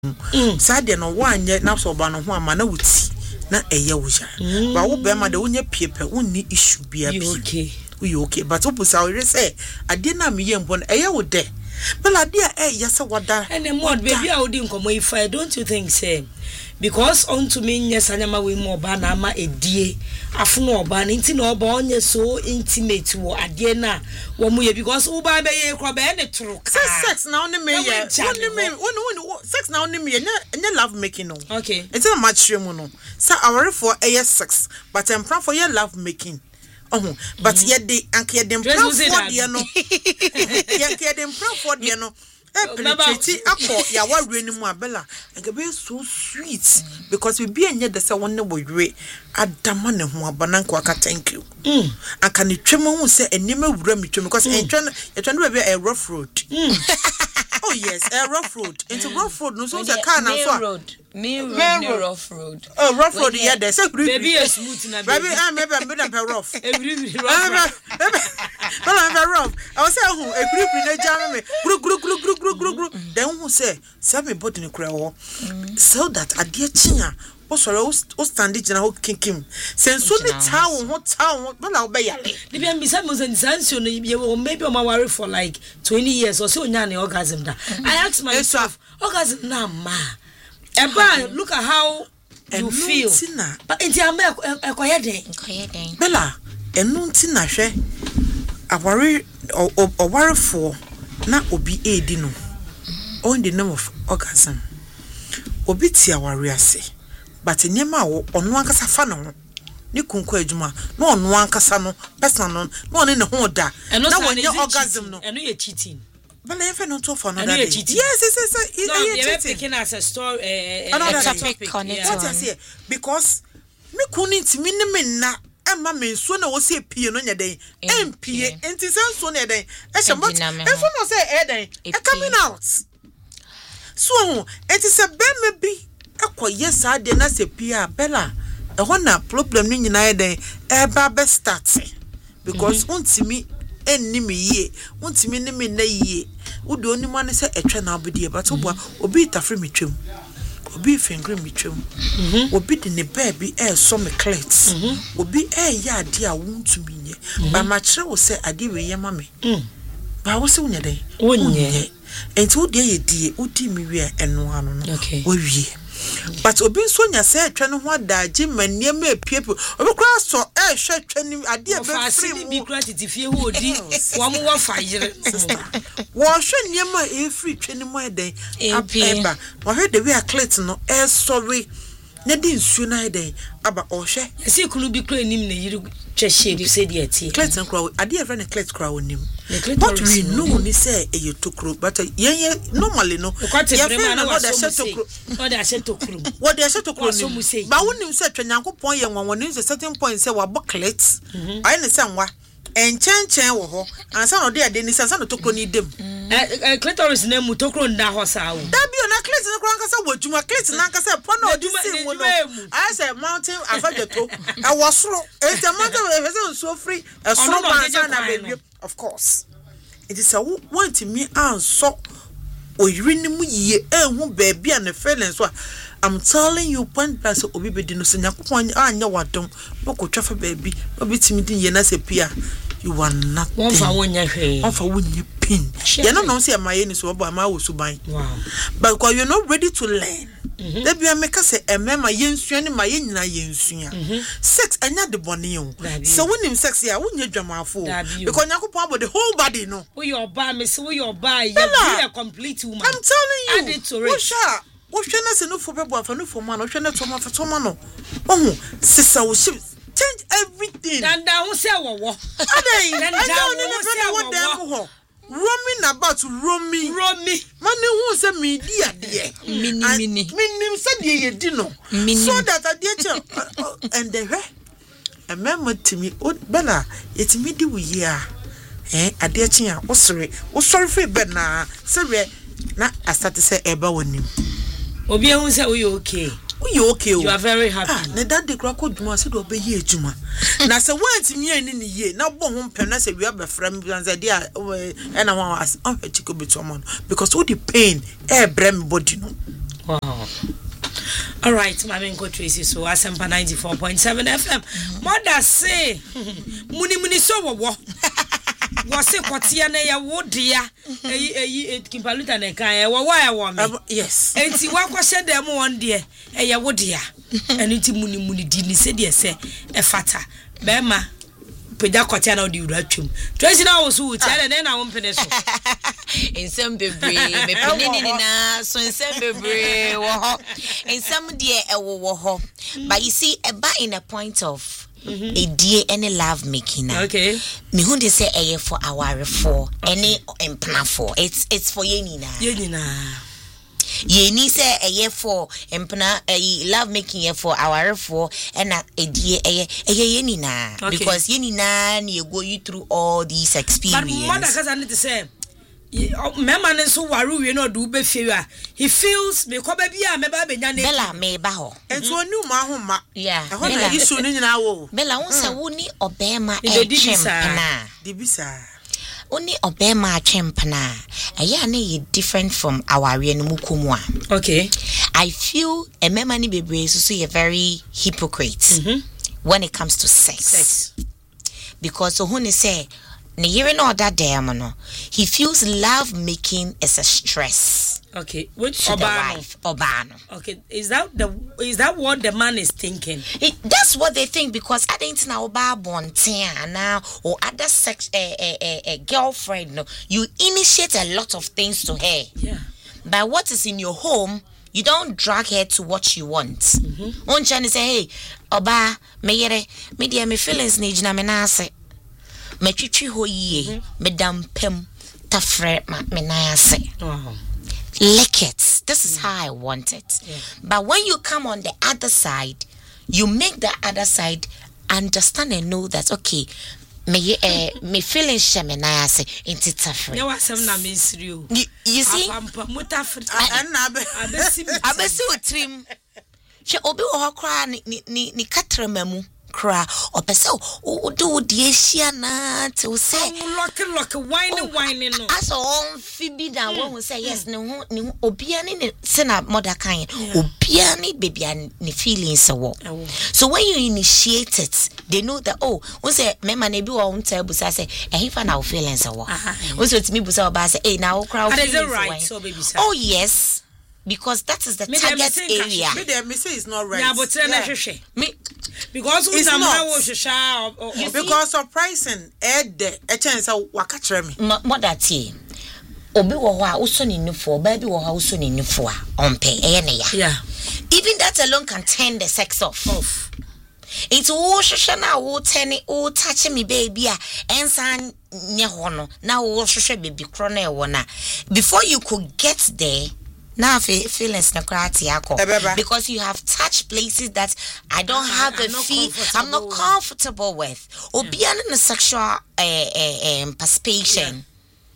Sadia no one yet now so ban one man would see na eye wuja. But wo be ma de wonya piepe wonni issue bia bi. We okay. But opusa we say ade na me yempon eye wo de. But ade a yesa wada. And the mod baby I would nkomo ifa don't you think say because unto me nyesanyama we mo ba na ama edie afuno oba na nti na oba onye so intimate wo ade na wo mu ye because wo ba be ye kro be ne tru sex na only me ye only me sex na only me nye love making no okay it's not much shame no sa aware for aye sex but em plan for your love making but ye de anke ye dem plan for de no ye dem plan for de no penetrate akọ ya wawe ni mu abela nke be so sweet because we be enye de se wonne boywe adama ne ho abana nko aka thank you aka ne twemo hu se enema wura mi twemo because etwa be a rough road oh yes a rough road into rough road no so the car na so main rough road oh rough road yeah there say baby is smooth na baby maybe I'm rough every rough but I'm rough I was say e grip na jam me gru then who say me body ni kura wo so that ade chia o stand it na ho kinkim senso ni town but na obey yale the be ambisa mo sensanso no ye maybe o ma worry for like 20 years or so nya na orgasm da I ask myself orgasm na ma eba look at how you feel but inti am ekoye den bella enu nti na hwe awari o worry for na obi edi no on the name of orgasm obi ti awari ase but nyema wo onu ankasa fa no ho ni kunko adwuma na onu ankasa no personal no ne ho da na wonye orgasm no eno ye cheating but I have not for another day. Yes you're taking as a story another topic on it what I say because me kuniti me na Emma me so na wo se pie no nya den empie enti senso na den e she mot enso no say den e coming out so enti se be me bi ekoye sa de na se pie a bella e ho na problem ni nyina den e ba be start because untimi enni me ye untimi ni me na ye udo oni ma ne se etwe na obedi but obi tafre me twem obi finger me twem obi de ne baby so me clit obi ya ade a wontumi nye ba ma kire wo se ade we ye ma me ba wo se wonya den wonye enti wo de ye die udi mi wi eno ano no wo wie but obi so nya se etwe no ho adaje manie ma epiepe obi kra so hwe etwe ni ade be free mu bi kra titifie ho odi wo mo wa fayire wo hwe nie ma e free etwe ni mo eden abeba wo hwe de we a clit no sorry na di nsuo na eden aba o hwe esi kunu bi kra nim na yiri twehye bi se de atie clit nkra ade e friend clit kra onim but we know ni say e yotokro but yen normally no ya friend na what they say tokro what they say tokro ni ba wonim say twanyankopon ye nwanwon ni certain point say wa clit ai ne say nwa enchenchen wo ho ansa no de ade ni sansa no tokro ni dem clitoris na mu tokro nda ho sa wo da bi na clit no kro ankasa wodwuma clit na ankasa pono odi sin wo no I say mountain afajeto e wo soro e te mountain e say so free e soro bansa na baby of course it is a want me anso oyiri ni mu yie ehun baby and feelings so I'm telling you point blank obi bedi no senyakopon anya wadom no ko twafa baby obi timi din ye na se pia you are not one for wonya hwe one for wonya pin you know say amaye ni so ba ma wo suban wow but because you're not ready to learn there be make say emema yensua ni ma yenyina yensua sex anya de bone o so wonim sex ya wonya dwamafo because nyakopon about the whole body no we your ba me so we your ba you be a complete woman I'm telling you add it to it wo hwena se no fo bebo afa no fo ma no hwena to ma fa to ma no ohu sisa wo change everything dan hu se wo adai dan hu se wo roaming about roaming mani hu se midi ade minim se de ye di no so that ade and the remember to me bella etimi di wi a ade chi a wo sorry free bed na se na asate se eba wonim obi ehun say we okay you are very happy na that de kra ko dwuma se do be ye adwuma na se want mi ani ni ye na bo ho mpem na se wi abefra mi plan say dia e na wan as on chiko beto mon because all the pain e brem body no Wow. All right, my main Tracy, so Asempa 94.7 FM. Mother say, Muni so wo. Was it Quatiana ya wodia? Kimpaluta ne kan wa yes. Enti wa kwhye dem won de ya wodia. Enu ti muni di ni se de se e fata. Be ma peja Quatiana odi wura twem. Tracy na wo so wuti na na wo mpene so. Ensem bebre me pene ni na so ensem bebre wo ho. Ensem de e wo ho. But you see in a point of a dear any love making. Okay. Me who they say for our for any empna for it's for yenina. Yeni say for empna love making for our for and a dear yenina because yenina you go you through all these experiences. But mother cuz I need to say Mema nso waru we no do be fie a he feels me ko ba bia me ba benya na Bella me ba ho enso onu ma ho ma yeah e ho na isu ni nyina wo Bella won se woni obema e chempana dibisa woni obema chempana aya na ye different from our we no mukomu a okay I feel a mema ni bebre so ye very hypocrite when it comes to sex. Because so who say ne yere no that damn no he feels love making is a stress. Okay, which Obano. Okay, is that what the man is thinking? That's what they think because I didn't know about bonten now or other sex girlfriend. No, you initiate a lot of things to her. Yeah. But what is in your home, you don't drag her to what you want. One chance say, hey, Oba, me dear, me feelings need na me na say. Me twitwi ho yie, me dampem tafre me na ase. Lick it. This is how I want it. Yeah. But when you come on the other side, you make the other side understand and know that okay, me feeling shame na ase into tafre. No asem na me siri o. You see? Abesi otrim. She obi wo hokra ni katremamu. Cry or person do the Asiana to say lock whining no as on Phoebe that one will say yes no obiani sena mother kind obiani baby and feelings so when you initiate it they know that oh we say me man be won tell busa say eh fa na feelings we so to me busa ba say eh now crowd right so baby say oh yes because that is the target area. Me say it's not right. Yeah, but me because it's not because of pricing. A chance waka kire me. Mother T. Obi wo ho a uso ni nufo, baby wo ho uso ni nufo a ompe ne ya. Yeah. Even that alone can turn the sex off. Into wo hwehwe na wo tene wo touch me baby a ensan nye ho no. Na wo hwehwe baby kro na e wo na. Before you could get there now feelings na krati yako because you have touched places that I don't have a feel I'm not comfortable with or beyond the sexual participation.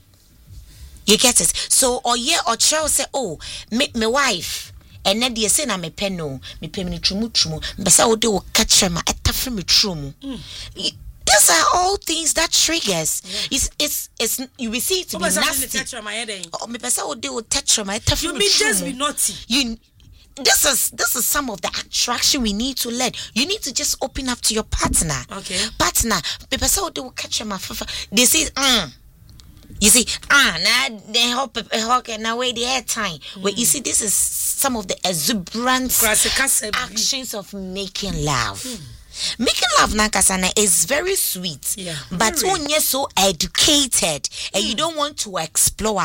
You get it? So or child say oh my wife and then they say na me peno me pemini trumu mbesa wo de wo catch ma etafre me trumu. These are all things that triggers. Yeah. It's you will see it to be nasty. Oh, me pesa wo dey wo touch my touch. You mean just be naughty. This is some of the attraction we need to learn. You need to just open up to your partner. Okay. Partner, me pesa wo dey wo catch my fafa. They say you see now they hope now wait the air time. Where you see this is some of the exuberant actions of making love. Making love nakasana is very sweet, but when you're so educated and you don't want to explore,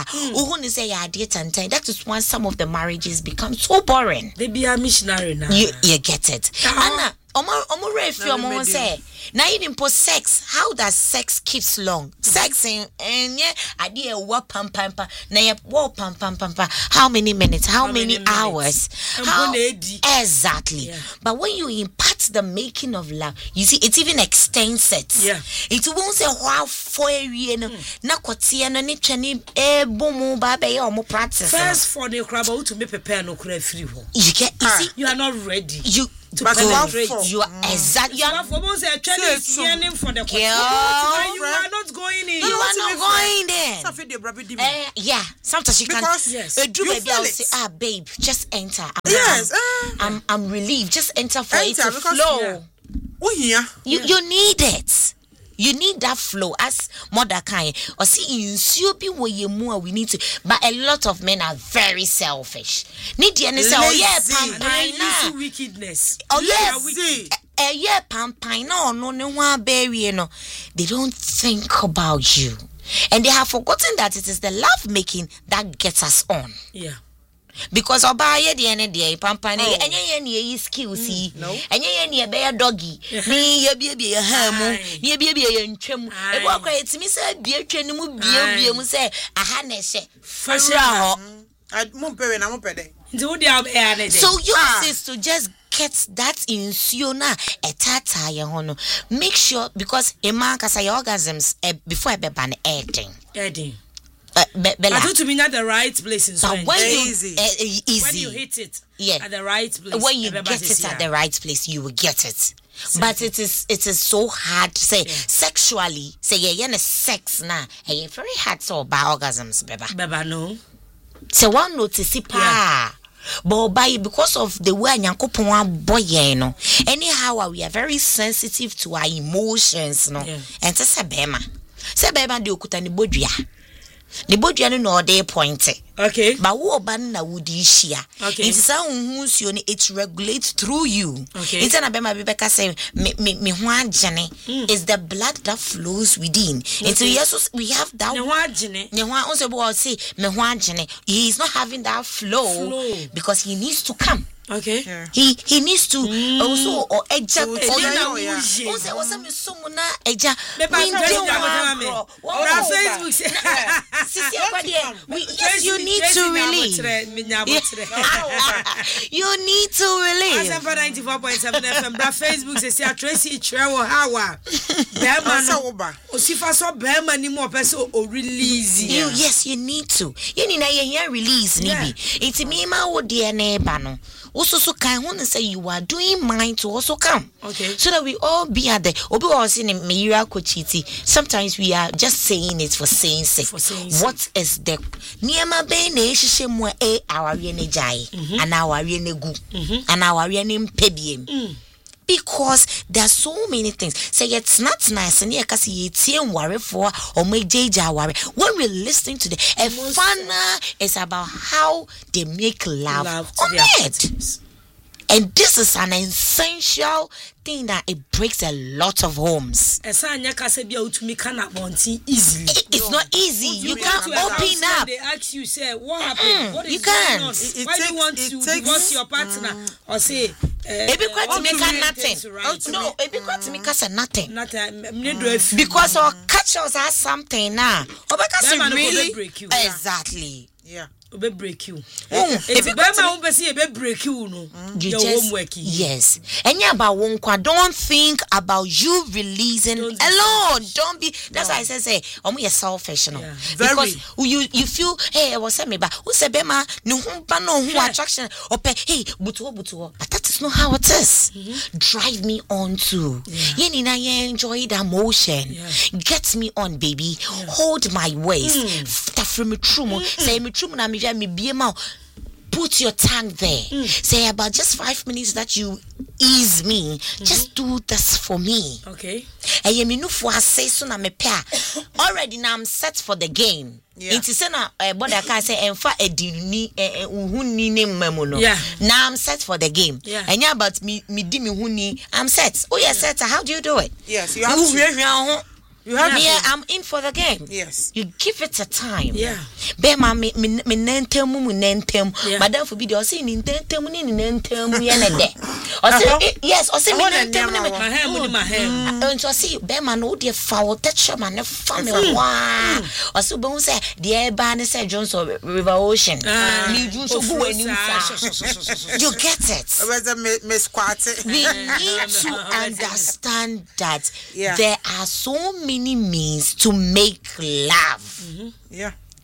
that is why some of the marriages become so boring. They be a missionary now. You get it. Anna, Omo say, now even for sex, how does sex keeps long? Sex and yeah, idea what pam na what pam how many minutes, how many hours? How exactly. Yeah. But when you impart the making of love, you see it even extends it. Yeah. It won't say wow for na kwatia no ni twani bomu ba be ya omo practice. First for the crab to me prepare no kura free ho. You get you are not ready. But you are exactly. You are for the girl. You are not going in. You are not going there. Yeah, sometimes you can. Yes, do you baby, I'll feel say, babe, just enter. I'm relieved. Just enter for it to flow. Oh yeah. You need it. You need that flow as mother kind. Or see in be where you more we need to. But a lot of men are very selfish. Need the say, oh yeah, wickedness. Oh yes. Yeah, pampine no one bury no. They don't think about you. And they have forgotten that it is the love making that gets us on. Yeah. Because obaye the ene dey pampane enye ye skills yi enye ye be doggy ni ye bie ha mu ni ye bie ntwam e bo akwa etimi say bie twani mu bie mu say aha na hye fasra ho mo pewe na mo pede nti wo dia be ya na dey. So you is to just get that insuo na etata ye ho no. Make sure because a man can say orgasms before e be ban Edding. Bella. I to be not the right place in so when easy. When you hit it at the right place. When you get it at the right place, you will get it. But it is so hard to say sexually. Say yeah, sex na. Hey, very hard to about orgasms, beba. No. So one notice pa. But by because of the way Nyankopon boy no. Anyhow, we are very sensitive to our emotions, no. And to say bema. Say bema di okuta ni bodua. The body no day pointed. Okay. But wo ban na wudi shia. Okay. It is how it regulates through you. Okay. It's an abema bibeka say me ho agene is the blood that flows within. And so yes we have that. Me ho agene. Me ho also bo say me ho agene. He is not having that flow because he needs to come. Okay. Yeah. He needs to also or eja also me sumuna eja yes you need to release. You need to release. 94.7 FM Facebook say Tracy Trewo Hawa. Bema no osifa so bema ni mo person o release. Yes you need to. You need na release ni bi. Enti me ma wo de na eba no. Also can want to say you are doing mine to also come. Okay. So that we all be at the obi was in Mira Kochiti. Sometimes we are just saying it for saying sake. What is the Niama Bene Shishemwe our Riene Jai and our Riene Gu and our Riene Pebiem. Because there are so many things. Say it's not nice and yeah, worry for or make JJ worry. When we're listening to the fun is about how they make love on it. And this is an essential thing that it breaks a lot of homes. It's not easy. You can't open up. They ask you, say, what happened? What is you can't. Why do you want to divorce your partner? Or say, to make nothing. No, to make us nothing. Nothing. Because our cultures has something now. Really break you. Exactly. Yeah. Obe break you. If Bema won't see a break you, no. You just yes. And yeah, about one don't think about you releasing alone. Don't be. That's why I say, you're selfish, no. Yeah. Because you feel, hey, I was saying me, but who say Bema no attraction or hey, butuo. But that is not how it is. Drive me on to. Yeah, enjoy the emotion. Yeah. Get me on, baby. Yeah. Hold my waist. From me true, say me true na me put your tongue there. Say about just 5 minutes that you ease me. Just do this for me. Okay. And you know for say so na me pair. Already now I'm set for the game. Yeah. It is na but I can say enfa edini uhuni ne memono. Yeah. Now I'm set for the game. Yeah. And yeah, but me di me huni. I'm set. Oh yeah, set. How do you do it? Yes, you have to. You have yeah, I'm in for the game. Yes. You give it a time. Yeah. Bema me nentem. Yeah. Madam for video say nentem ye na de. O say yes, o say me nentem me. My hair. And so see Bema no de foul touch man ne family wa. O say be say the eba ne say Jones River Ocean. Ni Jun so go ani sa. You get it. Me squat. We need to understand that there are so many means to make love. Yeah.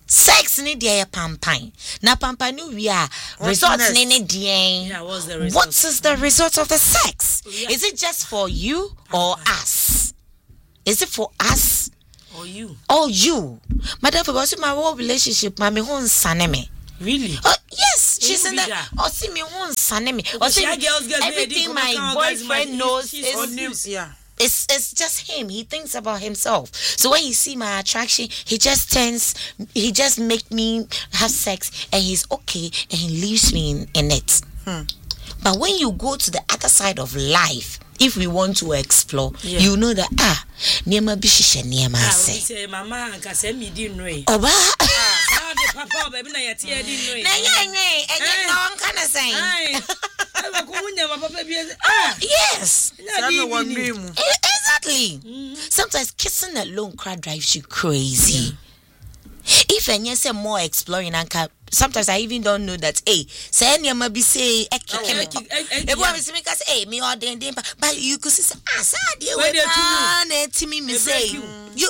sex ni dia pampan na pampan ni we are result ni dia. Yeah, what's the result? What is the result of the sex? Is it just for you or us? Is it for us or you? Or you? Madam, for my whole relationship, my hon saneme. Really? Yes, she's in the. Oh, see me hon saneme. Oh, see everything my boyfriend knows is yeah. It's just him. He thinks about himself. So when he see my attraction, he just make me have sex and he's okay and he leaves me in it. But when you go to the other side of life, if we want to explore, you know that niema bishishe niema se. Say mama anka say me di nwe. Oba. The papa baby na yati e di nwe. Na yenye, enye no anka na say. Yes. Exactly. Sometimes kissing alone drives you crazy. If and yes, more exploring anka. Sometimes I even don't know that. Hey, say any be say me or but you could say me say you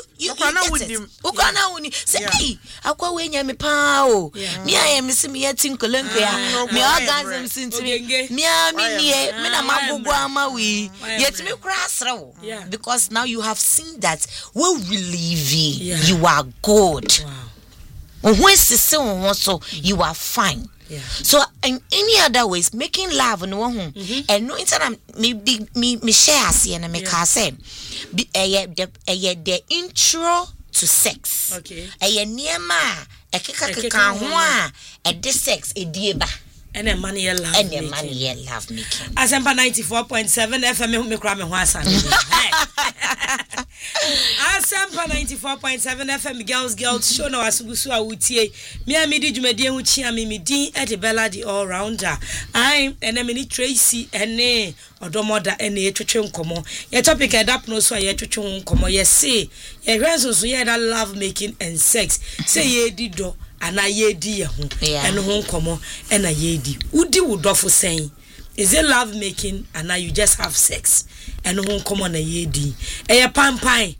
say hey akwa we nya me pa o me I am see me yatin kolonkwa me orgasm since me na magogo ama we yet me kra asrewo because now you have seen that we relieve you are good. When so you are fine. Yeah. So in any other ways, making love and no internet me share and me say the intro to sex. Okay. Niema a sex dieba. And a money love making. Asempa 94.7 FM me kra me ho asane. Asempa 94.7 FM girls show no asugusu awutie. Me di dwumade hu chia me din Edibella the all rounder. I and me Tracy ene odomoda ene etwetwe nkomo. Your topic edap no so ye twetwe nkomo. Ye say ye hwenso so ye that love making and sex. Say ye di do ana ye di ye ho eno ho nkomo ena ye di udi wudofo sen. Is it love making and now you just have sex eno ho nkomo na ye di eye pampan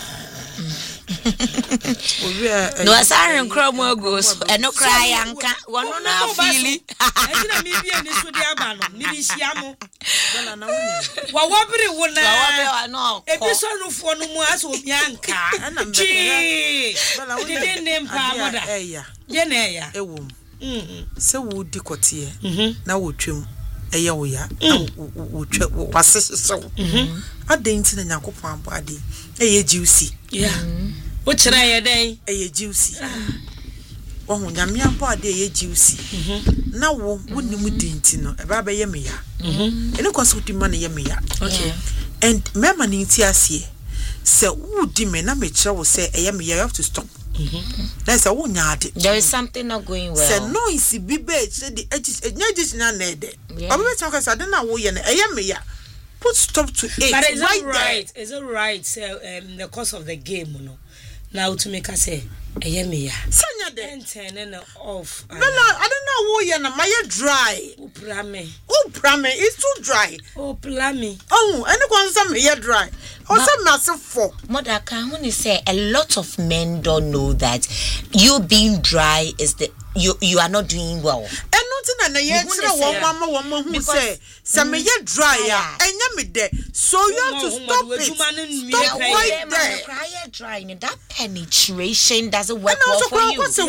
no asarin kromo goes eno cry anka wono na fili ejina mi bi eni so di aba no mi bi hia mo wa wobere wona no ebi so rufo no mu aso obi anka ji didn't name pa moda je na ya ewom se wo di kote na wo twem eye wo ya wo twa wasese so adenti na Yakopon abo ade eye juicy wo kira ye den eye juicy wo nyame abo ade eye juicy na wo nimu dinti no e ba ye me ya ene kwaso di ma na ye me ya okay and mema ni ti asie se wo di me na me kira wo se eye me ya you have to stop. That's a one yard. There is something not going well. Say no, it's be bad. Say the edges, na nede. I'm not talking. I don't know what you know. Put stop to it. But is it right? Is it right? Say the course of the game, you know. Now to make us say, "Ayemiya." Sanya de. And turn off. No, I don't know what you know. My dry. Oh, prame. It's too dry. Oh, plami. Oh, and the one some here dry. Also, massive for. Mother, can only say a lot of men don't know that you being dry is the you are not doing well. And nothing na ye tira one mama who say me ye dry ya enya me de so you have to stop it. Stop right there. Dry that penetration doesn't work well for you. So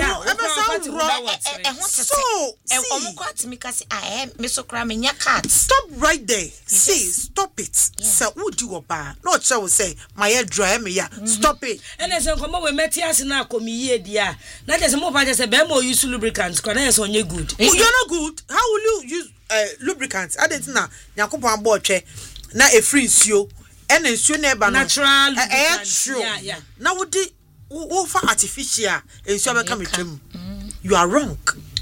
stop right there. See, stop it. So who do oba? Not so say my hair dry me ya. Stop it. And as come we met us na komi ye dia. Na just mo pa just be mo use lubricants because na so onye good. You're not good. How will you use lubricants? I didn't na Yakopon abo twe na e free nsuo. And nsuo na eba no natural lubricants. Yeah. Now would for artificial nsuo be come twem. You are wrong.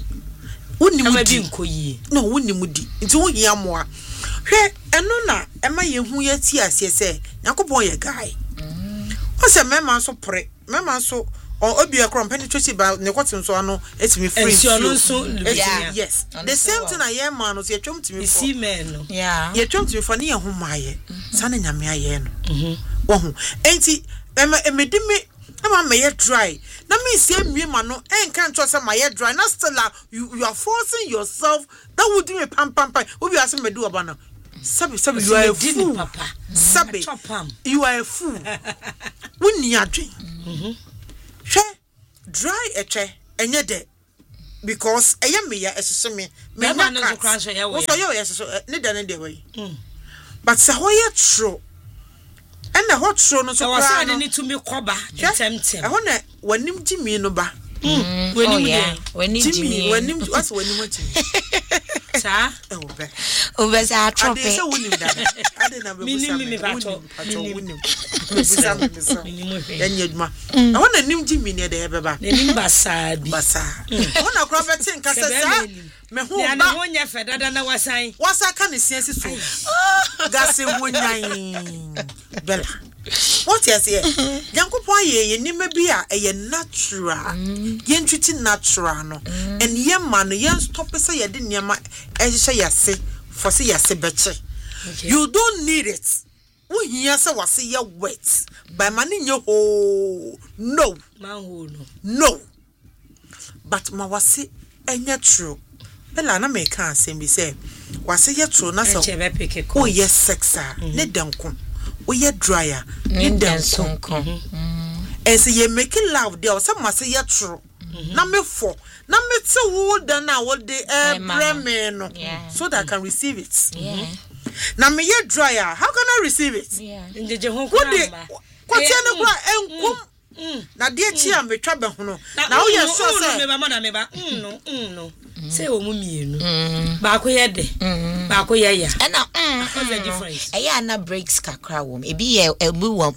Unimudi. No, unimudi. Nti wo hia mo a. Hwe eno na ema ye hu ye ti asie se Yakopon ye guy. O se mema so pre. Mema so obi ekron penetrate ba ne kwatin so ano etimi free so yes the same thing I hear man no se twom timi for see men no yeah ye twom timi for ne ye hu maaye sa na nyame aye no wo hu enti emedimi na ma me dry na me say me ma no enka nto say my dry na still you are forcing yourself that would me pam obi ask me do oba na sabi you are a fool papa sabi you are a fool wonni adwen hwe dry eche enye de because eye me ya esese me na no kran so ye so ne de way but say ho ye true and the hot show no so I need to me koba temtem I wanna wanim Jimmy no ba when Jimmy what's when you want sa over sa trope I wanna nim Jimmy near the hebeba nim basa I wanna crop tin kasa me hu ba wonya fedada na wasan wasa ka ne siansi so gase wonyan bella what you say yankopon ye nima bi a eye natural ye ntwiti natural no and ye man ye stop say ye de niam ehye yase for say yase beche you don't need it wo hia say wase ye wet by man nye ho no no but ma wase enya true ela na me kan asem bi say wase ye true na so o ye sexa ne danko o ye dryer ne danko say ye make love there some must say ye true na me for na me te wo dan na wo de breme no so that I can receive it na me ye dryer how can I receive it njeje ho kwa kwate ne kwa enkum na de chi am betwa be ho no na wo ye so say me ba ma na me ba no say o mu mienu ba ko ye de ba ko ye ya and what's the difference eya na breaks kakra wo e bi ye ebu wo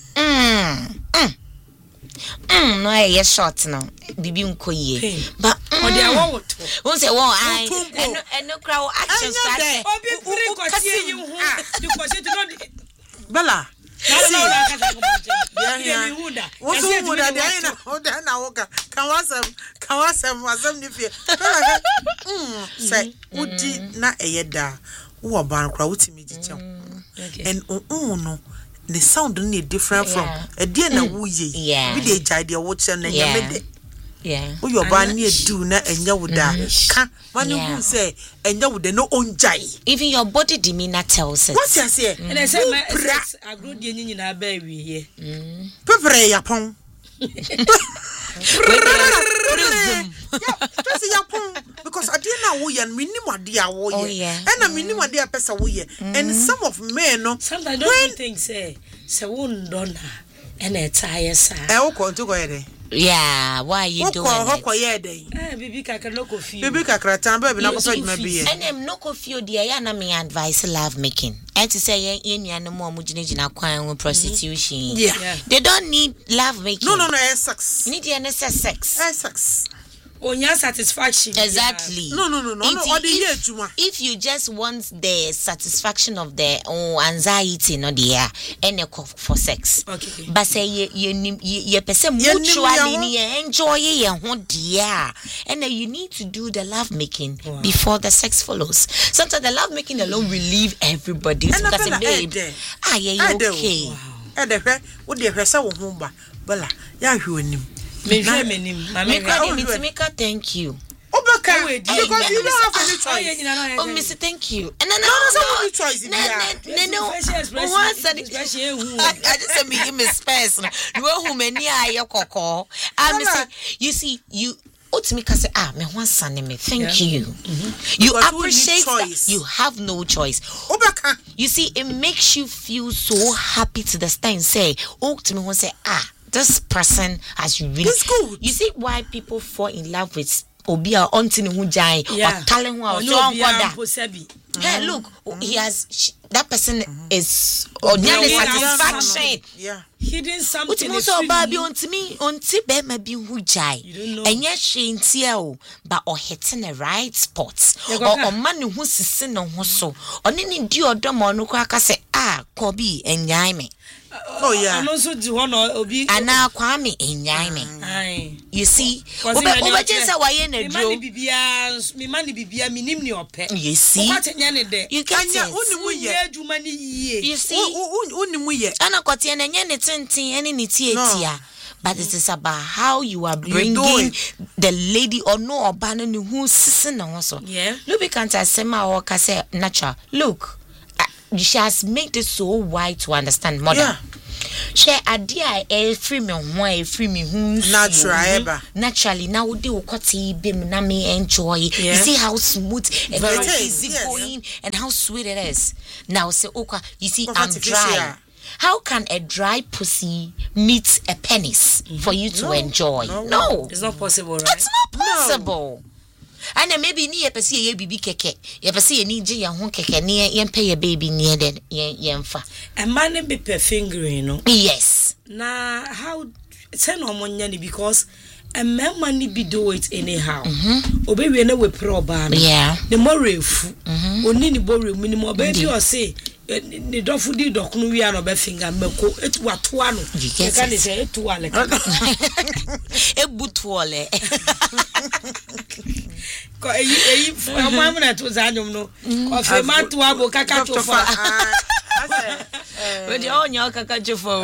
no ye short no bibi nko ye but o de awo woto won say won ai eno kra wo action start obi free ko tie yi hu di ko se to no bella say udi na eyeda wo ban kra wutimi gicham and no the sound no different from e dey na wo ye bi dey jide wo che na nyame de wo your ban na do na enya wo da ka man who say enya wo de no onjai even your body demeanor tells it what you say and I say agro de nyi na ba wi ye pepere yapon because I didn't know we and minimum dear warrior and a minimum dear person we and some of men no sometimes don't think say won dona and a tire sir I will to go ahead. Yeah, why you doing it? Bibi kakra no coffee. Bibi kakra tamba be na kofa djuma bi. And em no coffee dia ya na me advice love making. And to say ye nuanu mo mu gina kwan prostitution. Yeah. They don't need love making. No, sex. You need the sex. Sex. Onya satisfaction. Exactly. No. If you just want the satisfaction of the anxiety, no dear, and for sex. Okay. But say you person mutually enjoy it, dear, and then you need to do the love making before the sex follows. Sometimes the love making alone will leave everybody. Because babe, yeah, okay. And the what the person will home ba, bala, ya huenim. Mika, thank you. Because you don't have any choice. Oh, Mr. Thank you. And no choice. No. I just said me give me space. You are who many are your coco. You see, you. Otimika say, me one son me. Thank you. You appreciate that you have no choice. You see, it makes you feel so happy to the stand. Say, Otimika won't say, this person has really. It's good. You see why people fall in love with Obia Ontini Hujai or telling who hey, look, he has that person is ordinary satisfaction. Yeah. Hidden something. What most baby onti be maybe Hujai. And yet she intiao, but or hitting the right spots. Or man who sissing on so. Or any dear domo say, Kobe and Yaime. Oh yeah. And also do one obi. And now Kwame in Yaime. You see, over just a way in a draw. Me money bibia minim ni ope. You see, you can you see, unimuye. Ana kotiene nyane tinti ene ni tietia. but it is about how you are bringing the lady or no or banning who's sissing also. Yeah. Lubricant as sema or say natural. Look, she has made it so wide to understand mother. Yeah. She idea free me one free me naturally now we do bim na me enjoy. You see how smooth and how easy going and how sweet it is. Now say okay, you see I'm dry. How can a dry pussy meet a penis for you to enjoy? No, it's not possible, right? It's not possible. And then maybe ni yepesi ye bibi keke. Yepesi ye ni je ye ho keke ni ye pay your baby ni den ye mfa. A man be per fingering, no? Yes. Na how send hormone because a man ni be do it anyhow. Obe we na we pro ba no. Yeah. The more refu. Oni ni bo re minimum baby or say the dofu di dokunu wi an obe finger meko etu atoa no. You can say etu ale. Ebutuole. Ko eyi amam na to zanyum no. Ko fe matu abo kaka tofa. But you on your kaka tofa.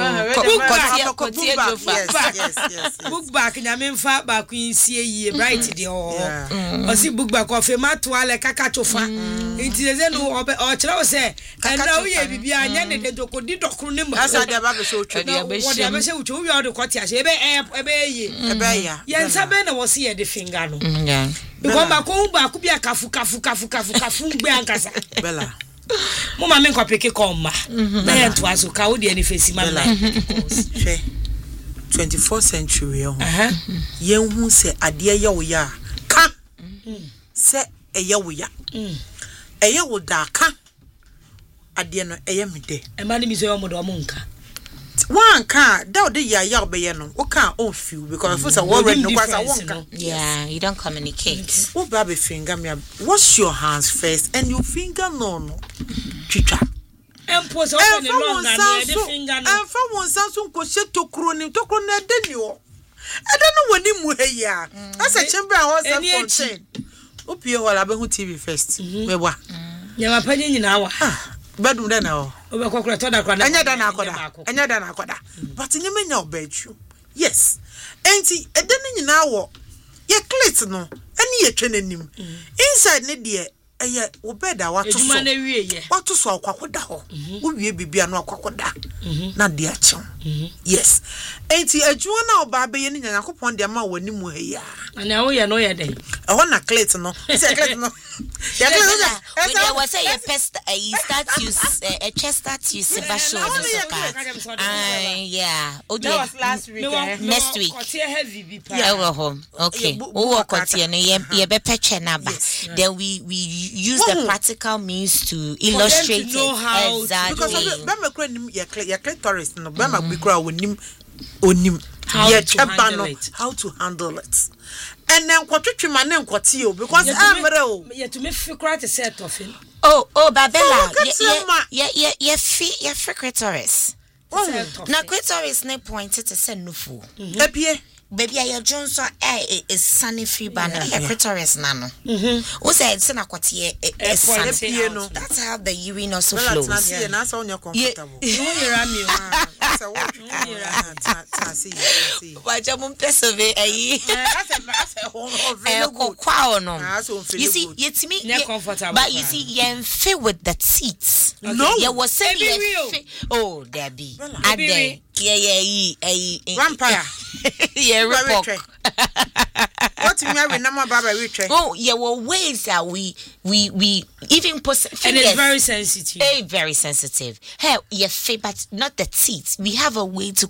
Yes. Book back nyame mfa ba ku nsie yie bright de o. O si book back ko fe matu ale kaka tofa. Nti ze no o kire o se na wo ye bibia nya ne de dokodi dokru ne mo. Asa de ba be so twa. Wo de be se wo twa wo de kwati ase ebe ye. Ebe ya. Ye nsa be na wo se ye de finger no. Yeah. Because ba ku bia kafu gbe ankasa. Bella. Mo ma me nko peke ko ma. Na ye to aso ka wo de ani face ma na. 24th century ho. Yen hu se ade ye wo ya ka. Se eye wo ya. Eye wo da ka. Ade no eye me de. E ma ni mi so yo mo do mo nka. One car that the ya obey no o can on feel because first one red no kwasa one car. Yeah, you don't communicate. What baby finger me wash your hands first and your finger no chicha. And pose open the long and the finger no. And for one Samsung ko she to kroni de ni o. I don't know when him we ya. As a chamber house contain. Opie hola be hu TV first. We wa. Ya ma panye nyina wa. Bedum de na o. Obekokura to da kwa enya da na akoda but nyeme nya obeju yes enti ede ni nyina wo ye clit no ene ye twenanim inside ne de eye wo beda watu so akwakoda ho wo wie bibia no akwakoda na de ache yes enti ajuwa na oba be ye ni nyakopon de ma wani mu ha ya na wo ye no ye den e wona clit no se clit no when there was a pest you start use a chest that you sebasho yeah that was last week next week yeah home okay we continue ye be peche na ba then we use the practical means to illustrate it exactly because be me kra nim ye clitoris no be ma be kra onim how to handle it and then kwatwetwe ma ne nkwati o because amre o ye to me fikra to set off oh babella ye clitoris na clitoris ne pointed to send no fool ebie baby I Johnson is sunny free banner clitoris nano who said send akwati sunny no that's how the urine also flows na so on your comfortable wajamum pesove you see but you see you fit with the teeth no you was saying oh there be vampire report what me we na baba we try oh yeah were ways that we even and it's very sensitive very sensitive hey your favorite not the teeth we have a way to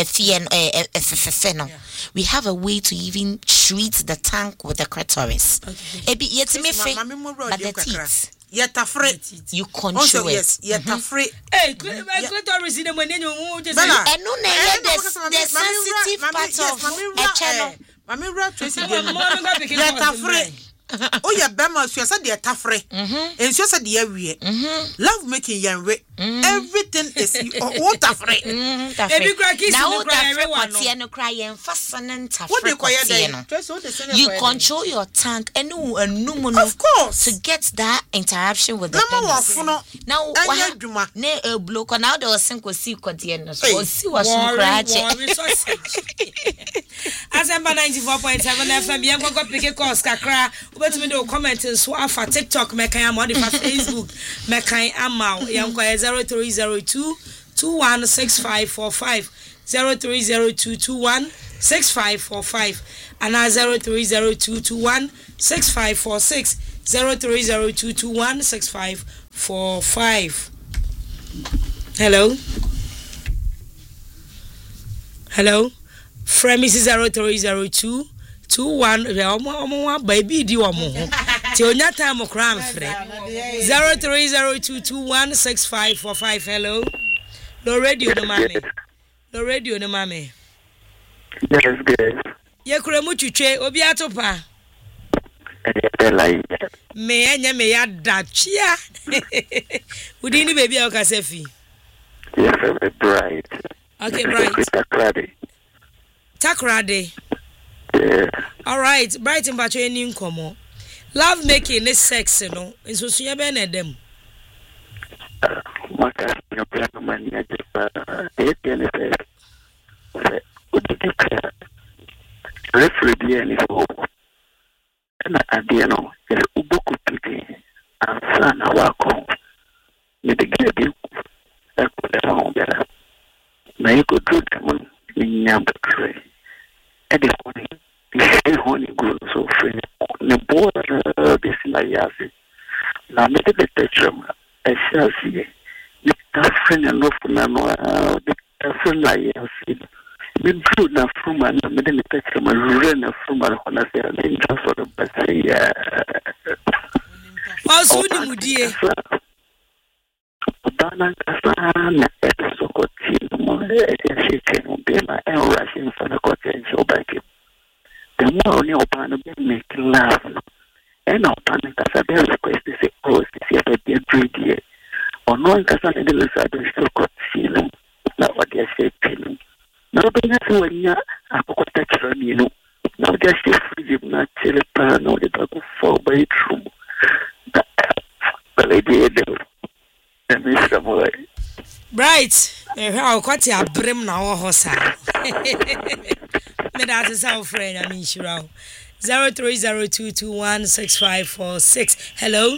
we have a way to even treat the tank with the clitoris but the teeth you control it. Yes, hey, clitoris in the morning you just the sensitive part of a channel. Oh yeah, bema so say dey tafre. And so say dey awie. Love making yanwe. Everything is what tafre. Ebi kra kiss no cry everyone no cry en fasten tafre. You control your tongue and of course to get that interaction with the person. Now ne block now there was sinko see kodie no so see was cry. Azemba 94.7 FM yen go pick calls kakra obetumi do comment so afa TikTok mekan am on Facebook mekan am yen ko 0302 216545 0302 216545 and 0302 216546 0302 216545. Hello Frame is 0302 21 baby di omo ti onya time kram free 0302 216545. Hello no radio no mame Yes good ye kure mu twitwe obi atopa me anya me ya dachia udi ni baby o kasefi. Yes bright. Okay bright Takrade. Yeah. All right, bright and battery any nkomo. Love making is sex, no. It's so you be na dem. Maka no plan man ya just it referee any so. And adiano is uboku tiki ansana wako. Ni de gebe e ko de ho bera. Na you could do them in Yambakre. Eddie Honey grew so free. The border this in a yazi. Now, make the spectrum. I shall see. The friend and no the friend I see. We drew now from an middle spectrum and ran from a honor and just sort of say, also, dear. Bana kasana so kotino shikeno bema rushing for the cottage obake the more ni opana be make love no and opana kasa be request say oh see a be greedy or no kasa de lesa de so kotino na what they say pin no be na so nya akokota kira ni no na they say free na chele pa no de ba go for by true but they do. Bright, how got ya brim now hosa. Me that is our friend, I mean sure. 0302216546. Hello.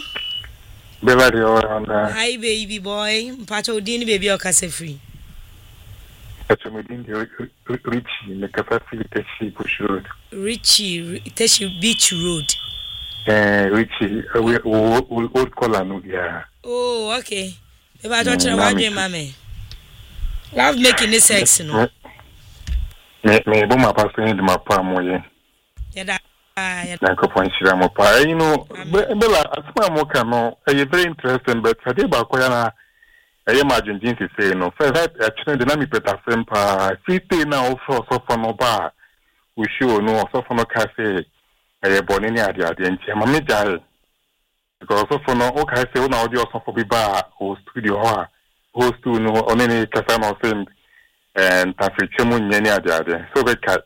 Hi baby boy. Pacho dini baby o kase free. Pacho me dini Richie me kasa free Teshi Bush Road. Richie Teshi Beach Road. Richie we old call no dia. Oh, okay. If I don't know why mommy. Love making this sex, no. Me bo ma pastor in my palm way. Yeah, na ko pon shira mo pa. You know, bela asma mo ka no, e very interesting but I dey ba ko ya na e imagine things to say no. First actually the name Peter Sempa, fite na offer so for no ba. We show no so for no ka say e born ni ade nti ma me jare. Because also for no okay say una audio so for be bar or studio host to no only kasa no same and tafichemu nyani ade so be cat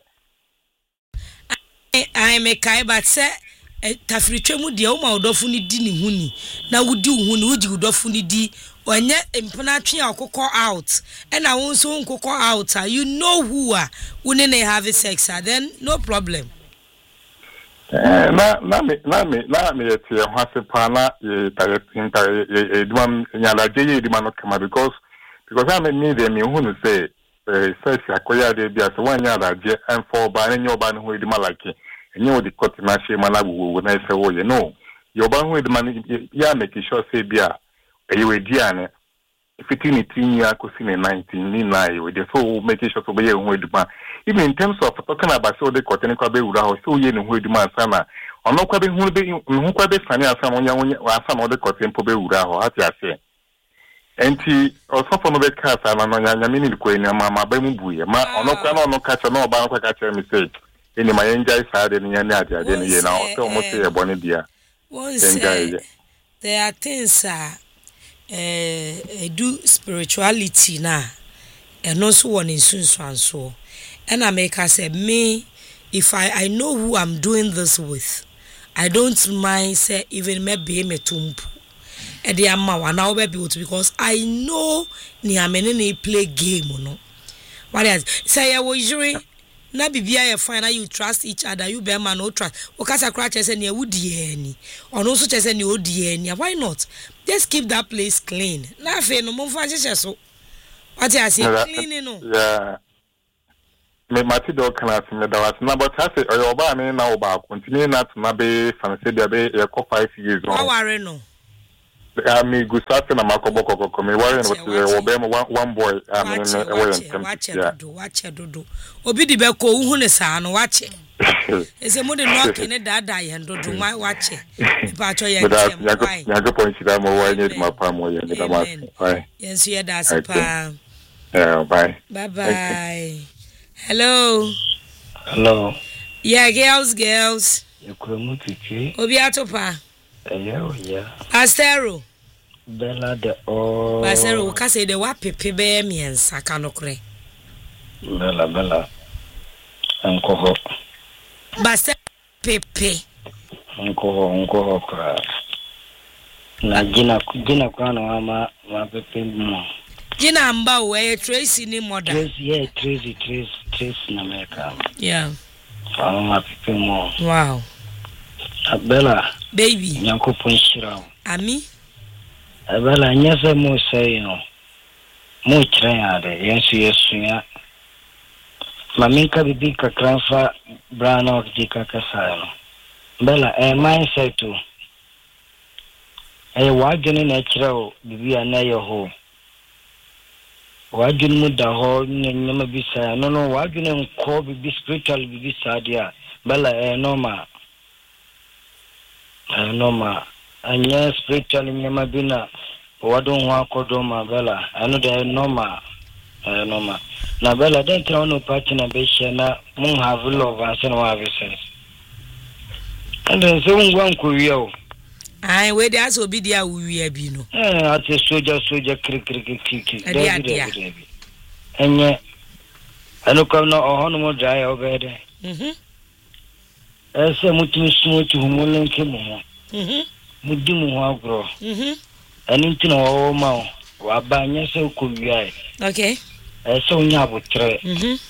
I make kai but say tafrichemu de o ma odofu ni di ni huni na wudi huni wuji odofu ni di onye impona twe akokọ out and I won so nkokọ out you know who are when they have sex then no problem. Na me tie hwase pa na edum nyala je edum no kama because I me dey me hu no say sex akoya dey bia so wan nyala je and for ba na nyoba no hu edum like enye o di cut na she mana gugu na say wo ye no yoba hu edum ya make sure say bia ewe diane fitting it in ya ko sin 19 we dey so make sure so be ye hu edum. Even in terms of talking about so the cotton kwabe ura ho so ye no hu edum asana ono kwabe hu kwabe fani asana onya asana the cotton po be ura ho ati ase enti osofo no be kasa na no nya nyame ni ko eni mama ba mu buye ma ono kwa no no kacha no ba no kwa kacha mi say any my enjoy side and any other than you know, almost a bonny dear. There are things do spirituality now, and also one in soon so. And I make us say, me, if I know who I'm doing this with, I don't mind say even maybe me tumpu. And the amma now be because I know ni amene play game no. What else? Say I was usually na bibia you find you trust each other, you be man no trust. Okasa kra chese na wudi ani. Ono so chese na odi ani. Why not? Just keep that place clean. Na fe no mo fa chese so. What I say clean no. Yeah. Me mati do kana se me da wat na but I say oyo ba me na oba continue na to na be fancy dey be e ko 5 years on. How are no? Me Gustavo na makoboko me worry no be one boy watch do obi di be ko hu ne sa no watch ese mo de no kene dada ye do watch pa cho ye nyago point da mo wa ni ma pa mo ye da ma yes ye da sa pa bye bye hello yeah girls Ekromutiki obi atopa yeah Astero Bella de oh Astero ka say de wa pepe be miensa kanokre Bella ankoho Basta pepe ankoho kra na jina kwa na ma pepe mo jina amba we Tracy ni moda Tracy na meka yeah ma pepe mo wow Bella baby nyanko ponshira ami Bella nyasa mo say no mo tren ade yesuya maminka bibi kakranfa brano dika kasano Bella mindset to wadwene na kirawo bibi anayo ho wadwene mu da ho nyama bisa no wadwene nko bibi spiritual bibi sadia Bella normal anya spiritual nyama bina wadon ho akodoma Bella anu de normal na Bella den try no party na be share na mun have love and say no have sense and then so ngwan ko wieo ai we dey aso bi dia wiea bi no ati soja krik enye anu ko no ohono mo dry obede ese mutumi sumotu humule nke mo mudimu ho agro ani ntina wo ma wa banya se ko wiai okay ese unya botre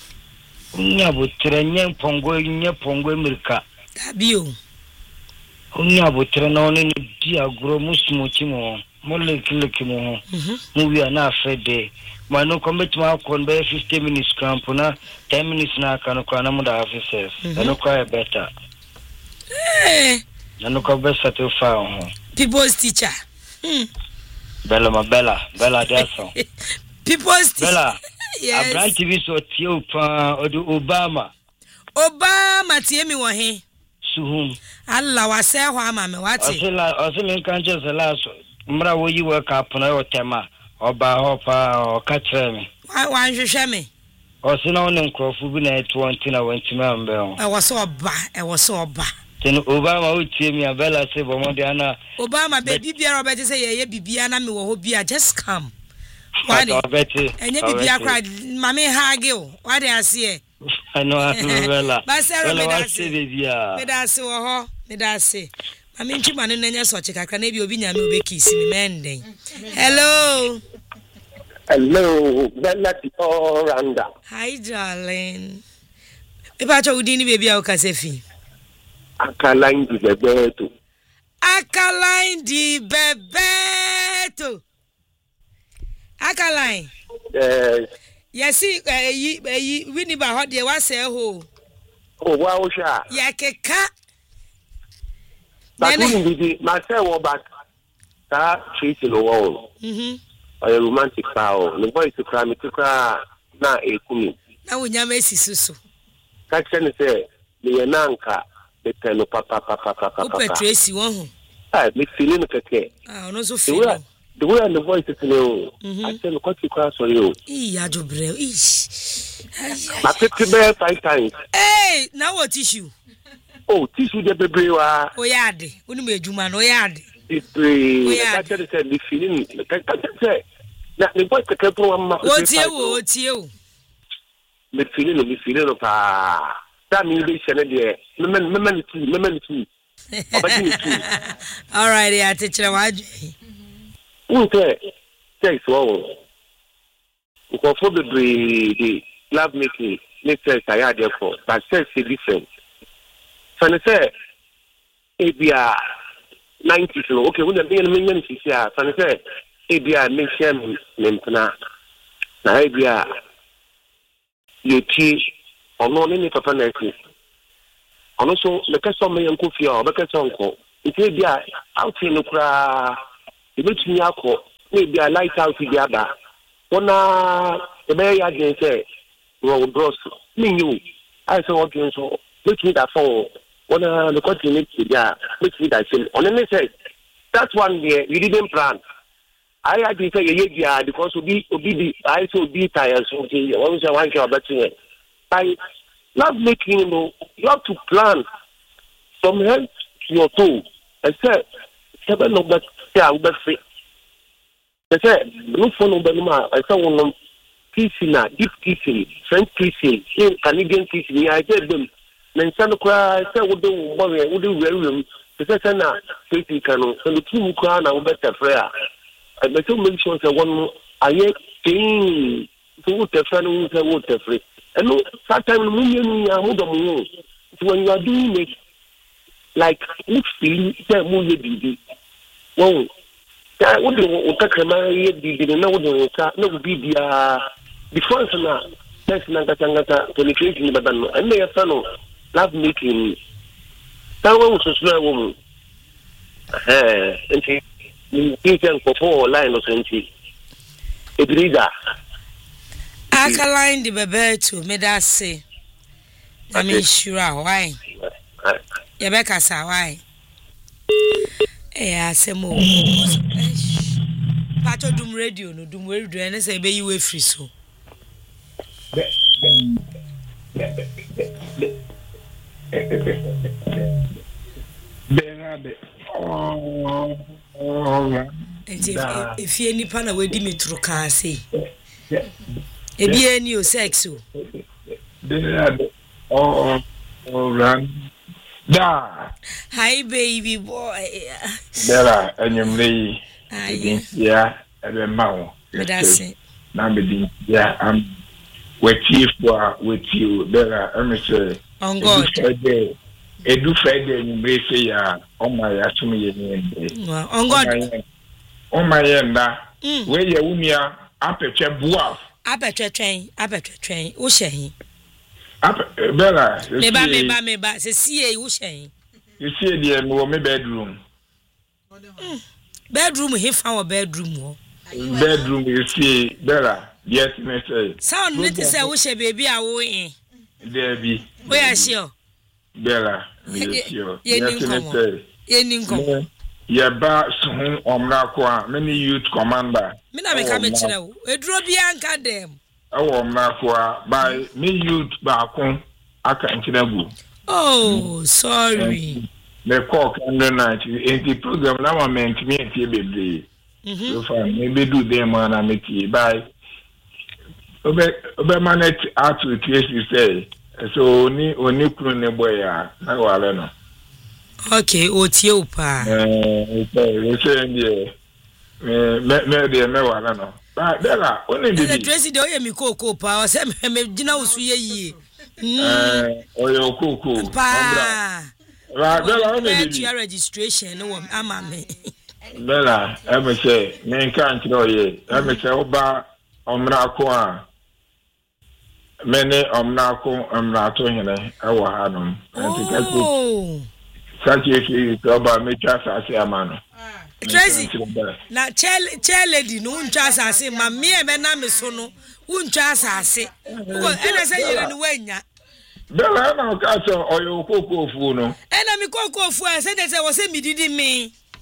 nye pongo America tabio unya botre na oni di agro musumuchi mo lekileki mo mu wi na afede ma no commitment akon be 50 minutes camp na 10 minutes na kan ko na mu da offices no ko better nanu ko besa to fa ho people's teacher Bella daso people's teacher Bella yes Abraham TV so tie pa odu Obama tie mi wo he suhum Allah wa se ho ama me wate osila kan je se laso mra wo yi work up na o tema oba ho pa o ka kire mi wa nhwehwe me osina won nkrofo bi na 20 na 20 membe o e wo so oba ten Obama o tie mi Bella se bo mo de ana Obama baby bia Robert say ye bibia na me wo ho bia just come wani enye bibia kra mama hage o wade ase I know Bella Basero me da se wo ho me da se mama ntuma no nanya so chekakra na bi obi nyame obekisi me menden hello Bella the all-rounder. Hi darling Eba cho udini baby a okasefi Akaline di bebeto Akaline yes we ni ba ho de wa se ho wow sha ya keka but we did myself back that treat no wall a romantic power no boy to cry me to cry na ekumi na wonya mesisi so ka kene se me nanka betelo papa Tracy won ho me feeling keke no so feel the way and the voice is new. I tell you, what you cross for you. I do brave. My 50 bear 5 times. Hey, now what tissue? Oh, tissue the baby. Oh, yard. When you made you man, oh, yard. It's the said the feeling. That the voice can come on. What's you? The feeling of that means there. All right, yeah, teacher. Okay, thanks. Wow. Because for the love making, let's say I had therefore, but says it's different. So I say, if we are 90, okay, when the million is here, so I say, if we are making maintenance, now if we are you teach or no any papa next. And also, the custom may uncle fear, the custom call. It may be out in the crowd. It makes me out, maybe a light out in the other. One, the very idea say, roll bros, me, you. I saw what you saw. Make me that fall. One, the continent, yeah, make me that thing. On the say, that's one year you didn't plan. I had to say, yeah, because I so be tired, so always I want you about it. I love making, you have to plan from head to your toe. I said, 7 of that, yeah, but free. I said, look for no Benuma. I saw one teaching, deep teaching, French teaching, Canadian teaching. I said them. Then Santa Clara, I said, would do worry, would do very the second safety canoe, and the 2 crown, I will better prayer. I better make sure that one I ain't saying to water friend who water free. And no, sometimes when you are when you are doing it, like, let's see, that movie did. Well, I wouldn't take a man yet, didn't know no be the first now. That's Nagata penetrating the banana. And they are son love making. Someone was a small woman. And she teaching for 4 lines or something. It reader. Alkaline the baby to me that say. I mean, sure, why? Rebecca, say why? Eh, I say more. Pato dum radio, no dum radio, and say be you free so. If you any pana we di me through car say. Ebi any o sex o. Run. Da. Hi baby boy. Bella, enyumle. Yeah, ebe mawo. That's it. Na me yeah, I'm with you, Bella. I'm say. On God. Edu Friday enyumle say ya, o my asumi ye. On God. O my yenda. We ye unia apeche buaf. Abetre train. Wo shehin. Bella. Me ba. Se see wo shehin. You see the me bedroom. Bedroom he found bedroom wo. Bedroom you see Bella. Yes, me say. Sound need to say wo she baby a wo in. There be. We are sure. Bella. Yes, sure. Ye nin komo. Ye ba so omra kwa many youth commander. Me na me ka me kire wo. Eduro bia nka dem. Omra kwa by me youth ba ko aka nkinagu. Oh, sorry. The cock and the night in the program now I meant me and baby. So far, maybe do them and I make you by Obermanet out with you say. So only Krone boy, I know. Okay, Otiopa. But Bella, only the dressy do you cocoa power, Sam, Medina was ye. Or your cocoa. Pa. Bella, only your registration, no one, I'm Bella, I may say, men can't know ye. I may say, Oba, Omrakoa. Many Omrako, Omrato, our Hanum. Oh. Such a Oba, make us as a man. Tracy, na chair lady no untwas ase ma me e be na me so no untwas ase ko ena say yire ni wanya Bella na ka so oyo kokofo no ena mi kokofo ase de say wo say mi didi me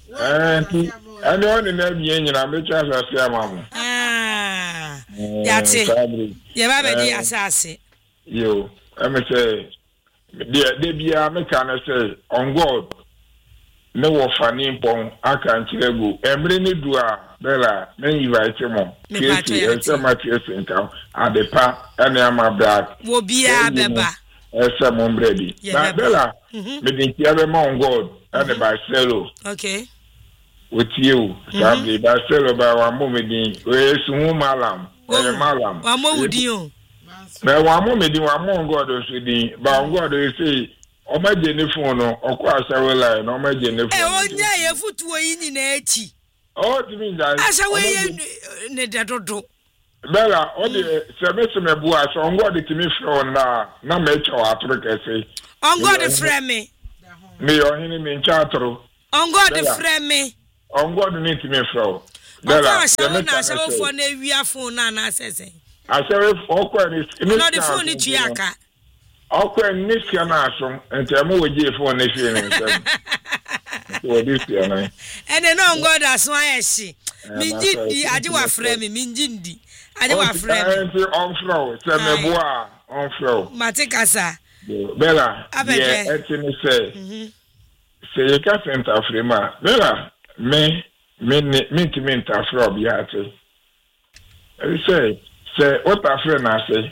And on in every union, I'm a chance I see a mom. That's it. You have a assassin. You, I may say, dear, be a mechanic say, on God. No funny pong, I can't tell you. Every need to Bella, many invite him on. So much yes in town. At the park, and I'm a black. Will be a beba. Someone ready. Bella, meeting on God, and the Barcelo. Okay. With you, Sabby, Barcelo by one moment, where's Malam, or Malam. One more with you. Now, one moment, one more God was with the God, they say. O ma jeni phone o kwa asawe line o ma jeni phone o nya ye futuo yi ni na echi o timi dai asawe ye ne dadodo bela o de semeseme bu aso ngo de timi phone na ma echo atoro kese ongo de frame me o hini me ncha atoro ongo de frame ongo de ni timi phone bela asawe phone na wi phone na asese asawe o kwa ni no de phone tu aka Okwe nisia na asom ente mo weje fo na hwe ne nsem. So this year na. Ene no God aso ayeshi. Minjindi ade wa frɛ me minjindi. Ade wa frɛ me. Ente on flow, se me boa on flow. Matikasa. Bella. Yeah, ente ni se ye ka center frema. Bella, me enta flow bi ate. I say what afre na say.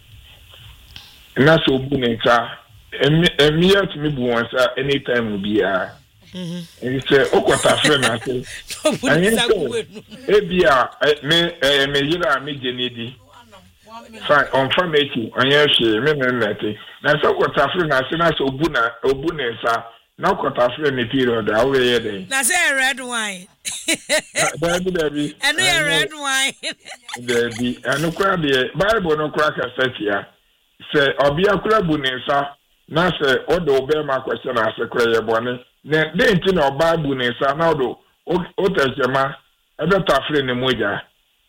Na so bu nka emiya timi bu wansa anytime bi a say okota friend na say ebia me yira me genedi fine on family anya hwe me nete na so okota friend na say na so obu nsa na okota friend ni period a we ye den na say red wine baby and red wine baby anu kwa de Bible no kwa ka satia se obia kura bu nsa na se odo obema question ase kura ye bone ne denti na oba bu nsa na odo o tejema ebe tafre ne moja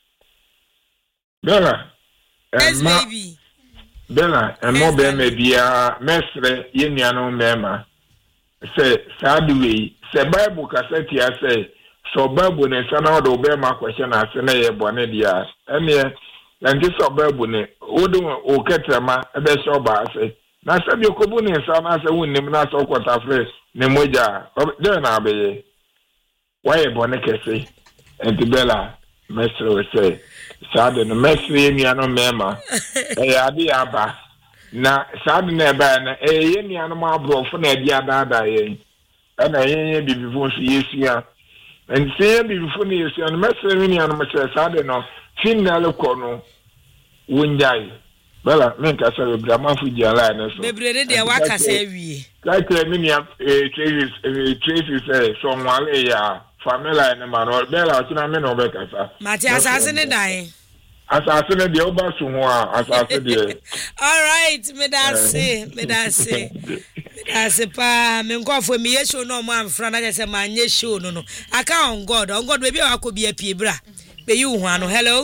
bela yes baby bela emo be me bia mesre ye nuano mema se sadwe se Bible kaseti ase so Bible nsa na odo obema question ase na ye bone dia ene and this obabu ne odo o ketrema ebe so ba ase na sabi okobu ne nsa na ase wonnim na so kwata fresh ne moja de na abeye why bone kese entibela mesro say sade no mesre nuano mema ade aba na sade na eba na ye nuano ma abrofo na ade ada ye na ye bibifo so yesia and say bibifo na yesia no mesre nuano ma sade no finale kono wunjai bela menka sabe brama fuji ala na so bebre de waka se wie like me ya traces so nwale ya family na maro bela tina me no beka sa mati asase ne dan asase ne de oba so ho a asase de all right me da say pa me nkofo me yesho no mo amfra na se ma nye show no aka on God be bia akobi apie bra be you ho ano hello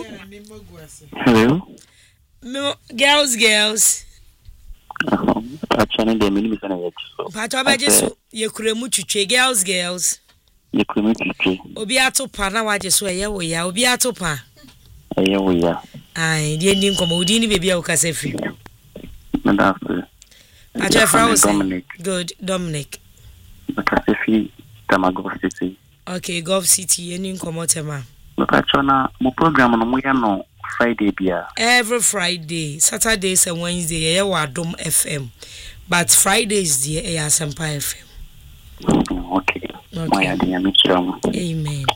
girls Achane de mini bisana yeso pato abejesu ye kuremu twitwe girls ye kuremu twitwe obi atopa na wajesu eye wo ya obi atopa eye wo ya ai die ndi nkomo odi ni bebi a ukase fi mandafu pato fra good Dominic ukase fi Tamago City okay Gov City ye ni nkomo tema pato na mo program no mo ya no Friday bia every Friday, Saturdays and Wednesday yeah Adom FM, but Fridays the Asampa FM. Okay. Amen.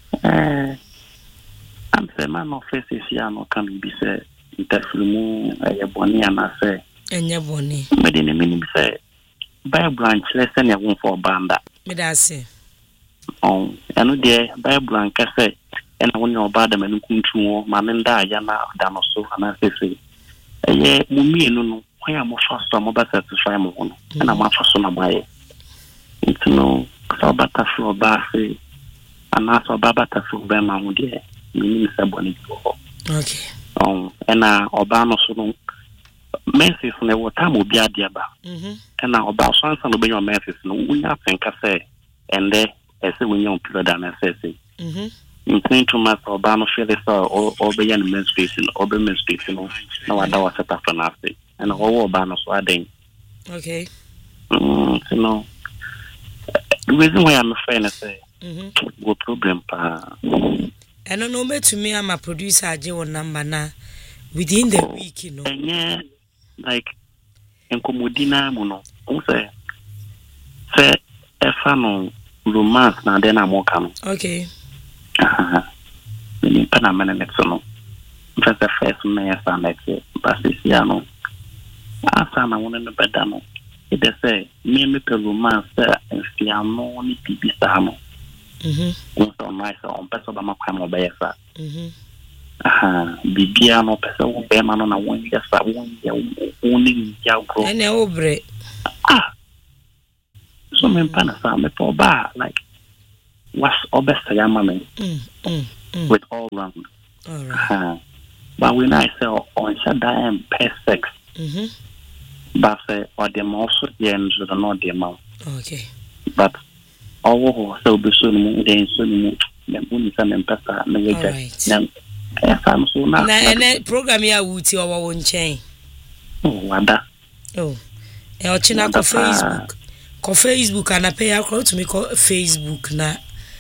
I'm saying man of face is here no can be said interflumu ayeboni ana say enya boni me de meaning say Bible and lesson ya won for banda me da say oh anu de Bible and say and when you bad them and kuntu mamenda ya na da no so ana sese eye mumi no why am fast am ba satisfy mo no na ma fast na bae it's no so bata flo ba se ana so bata flo ba ma ho de ni se boni go okay ena oba no so no message na wota mo bia dia ba ena oba so ansa no be your message no unya fenka se ende I say when you period and I say in 2 months or ban of this or be an menstruation or be menstruation. No, I don't set up an after and all ban of wedding. Okay. You know, the reason why I'm afraid I say, what problem? I don't know, to me, I'm a producer, I do number now within the week, you know. And yeah, like, and Comodina, Mono, say, a fan romance now, then I'm welcome. Okay. In Panama, and so just the first mayor, son, like, Bastiano. I found I wanted to bet down. It is say, me romance, and Fiano, only Pipi Samo. Also, nice on Pessobama Cramo Bayasa. Bibiano, Pesso, Beman on a 1 year, 1 year, only Yago. And Obre. So, me Panasa, for bar, like, what's obvious to Yamame with all round. All right. But when I say on Shada and pay sex, but say, or them also, yeah, not the amount. Okay. But oh, so be soon, then soon, then only some empathy, and we get I'm so now. And that program here would your own chain. Oh, Wanda. Oh, El China Facebook. Facebook and I pay a crowd to me call Facebook na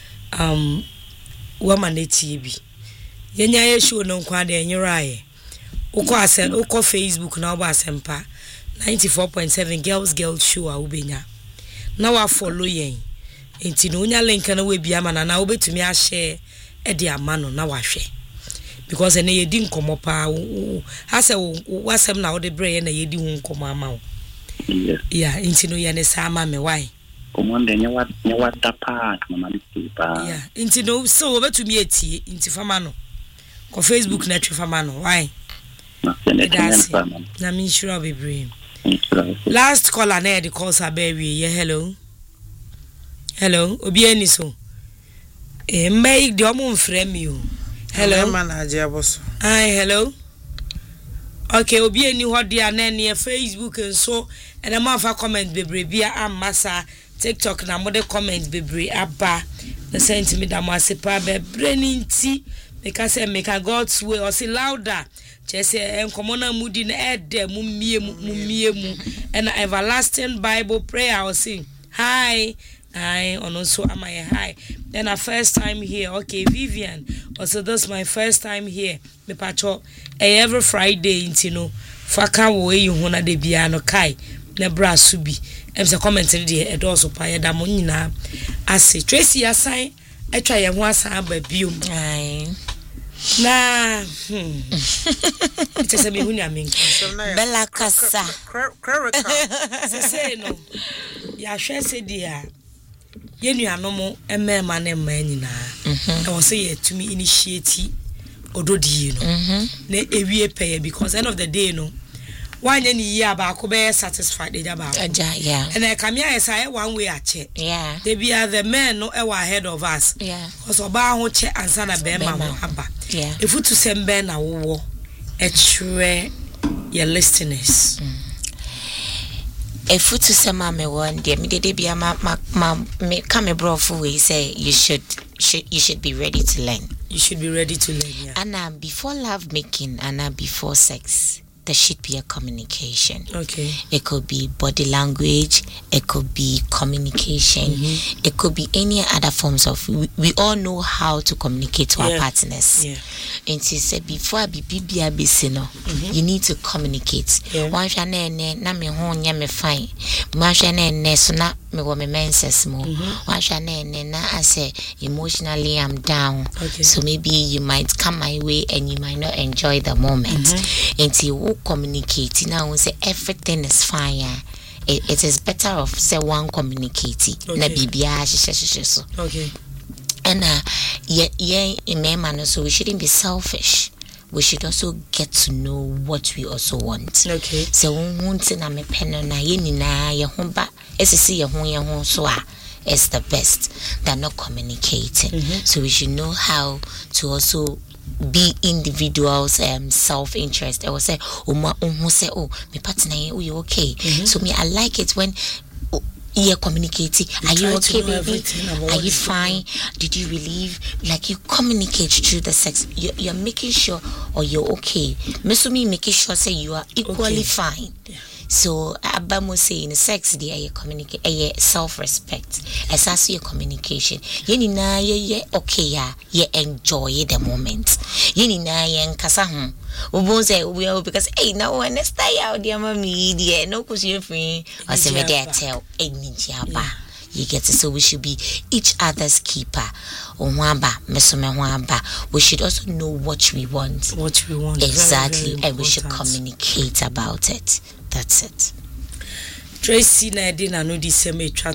woman TV. Yenya show no kwade enyirai. Uko asem uko Facebook na oba asempa 94.7 girls show a ubenya. Na wa follow yen. Enti no nya link na we bia ma na obetumi a share e de amano na wa hwe. Because ene yedi nkomo pa ase wasem na wo de bre na yedi hu nkomo ama wo. Yes. Yeah, enti no ye ne sama me why. Command nyawa tapa mama pa. Yeah, enti no so obetumi etie enti fama no. Ko Facebook na twa fama no why? Na me sure be brain. Last caller na the calls are baby. Yeah, hello. Hello, obi eni so. Mbey de omo mfrɛ mi o. Hello. Hi, hello. Okay, obi eni ho dia na ne Facebook nso and am afa comment bebre bia amasa TikTok na mo de comment bebre aba. Na send me da mo asepa bebre ni nti make say make God's way or say louder. Just say enkomo na mudi na ede mu mu and everlasting Bible prayer or say hi. I also am I hi. Then a first time here. Okay, Vivian. Also, that's my first time here. Me pacho every Friday intino. Faka wo you hona de biano kai. Nebra subi. Emse comment de e also pa da mo nyina. Ase Tracy asan e twa ye ho asan ba biom. Ai. Na It is a me huni amen. Bella Casa. Say no. Ya hwe se dia. Yenuanom emema ne mma nyina na wo say yetumi initiate ododi no na ewie pay because end of the day no wanye ni yi abako be satisfied dey jaba yeah and I come here say one way a che yeah they be the men no e were ahead of us yeah because oba ho che ansa na be ma ho aba yeah if you to sembe na wo e try your listeners If to say mama one day me dey be ma me come bro for we say you should be ready to learn. You should be ready to learn, yeah. And before love making and before sex there should be a communication. Okay. It could be body language, it could be communication, it could be any other forms of we all know how to communicate to our partners. Yeah. And she said before I be you need to communicate. One shane na me ho nya me fine. Ma shane so na me wo me menses mo. One shane na I say emotionally I'm down. Okay. So maybe you might come my way and you might not enjoy the moment. And you communicate now say everything is fine. It is better off say one communicating. Na bibia so. Okay. And so we shouldn't be selfish. We should also get to know what we also want. Okay. So na me pen na ye nyina ye ho ba esisi ye ho so a is the best than not communicating. So we should know how to also be individuals self-interest. I will say say me partner you okay. So me I like it when Yeah, communicating. Are you okay, baby? Are you fine? Did you relieve? Like you communicate through the sex. You're making sure, or you're okay. Mesumi making sure say you are equally fine. Yeah. So Abamo say in sex there communicate self-respect. As your communication. Yeni na ye okay ya. Ye enjoy the moment. Yeni na ye nkasa ho. Obo say we because now when stay out there mommy there no cause you free. I say me there tell any jaba. You get it, so we should be each other's keeper. We should also know what we want. Exactly, very, very and we should communicate about it. That's it. Tracy na didn't know the same chat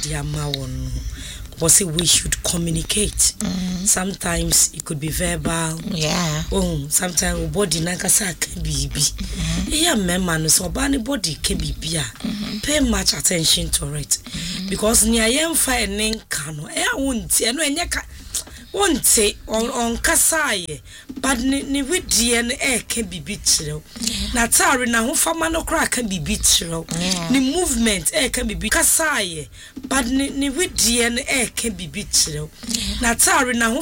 was we should communicate. Sometimes it could be verbal. Yeah. Sometimes body nakasa can be. Yeah, man, so body can be. Pay much attention to it because near young fire name cano. Won't say on Kasaye, but ni with DNA can be betrayal. Natari na hufamano crack can be betrayal. Ni movement can be Kasaye, but ni with DNA can be betrayal. Natari na